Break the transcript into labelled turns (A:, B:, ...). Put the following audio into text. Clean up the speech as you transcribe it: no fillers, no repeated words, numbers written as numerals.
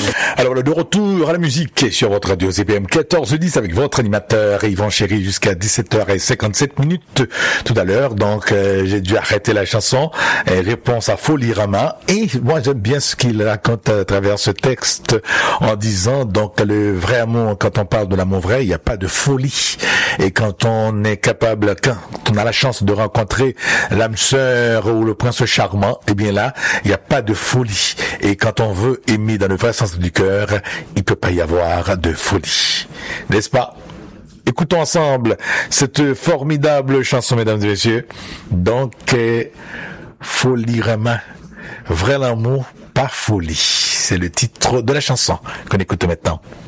A: Alors, de retour à la musique sur votre radio CPM 1410 avec votre animateur Yvan Chéry jusqu'à 17h57. Tout à l'heure. Donc, j'ai dû arrêter la chanson. Réponse à Folirama. Et moi, j'aime bien ce qu'il raconte à travers ce texte en disant, donc, le vrai amour, quand on parle de l'amour vrai, il n'y a pas de folie. Et quand on est capable, quand on a la chance de rencontrer l'âme sœur ou le prince charmant, eh bien là, il n'y a pas de folie. Et quand on veut aimer dans le vrai sens du cœur, il peut pas y avoir de folie. N'est-ce pas? Écoutons ensemble cette formidable chanson, mesdames et messieurs. Donc, Folirama, vrai l'amour, pas folie. C'est le titre de la chanson qu'on écoute maintenant.